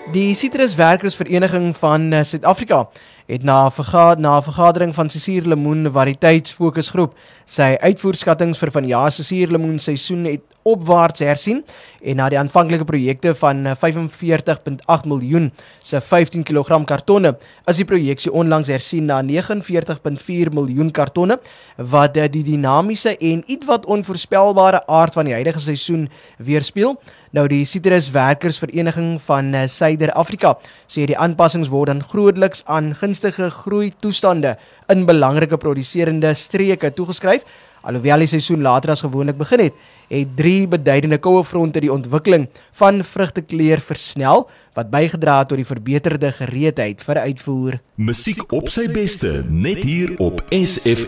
Die Citruswerkersvereniging van Suid-Afrika het na 'n vergadering van Suurlemoen Variëteitsfokusgroep sy uitvoerskattings vir vanjaar se suurlemoenseisoen het opwaarts hersien en na die aanvanklike projekte van 45.8 miljoen se 15 kg kartonne is die projeksie onlangs hersien na 49.4 miljoen kartonne wat die dinamiese en ietwat onvoorspelbare aard van die huidige seisoen weerspieël. Nou die Citruswerkersvereniging van Suider-Afrika sê die aanpassings word dan grootliks aan gunstige groei toestande in belangrike produserende streke toegeskryf. Alhoewel die seisoen later as gewoonlik begin het 3 beduidende koue fronte die ontwikkeling van vrugtekleur versnel wat bygedra het tot die verbeterde gereedheid vir uitvoer. Musiek op sy beste net hier op SF